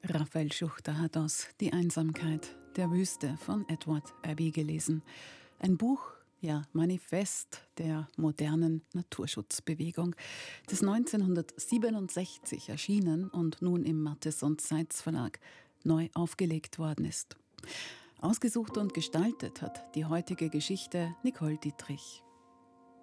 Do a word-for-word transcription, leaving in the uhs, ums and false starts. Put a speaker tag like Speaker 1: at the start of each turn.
Speaker 1: Raphael Schuchter hat aus Die Einsamkeit der Wüste von Edward Abbey gelesen. Ein Buch, ja, Manifest der modernen Naturschutzbewegung, das neunzehnhundertsiebenundsechzig erschienen und nun im Matthes und Seitz Verlag neu aufgelegt worden ist. Ausgesucht und gestaltet hat die heutige Geschichte Nicole Dietrich.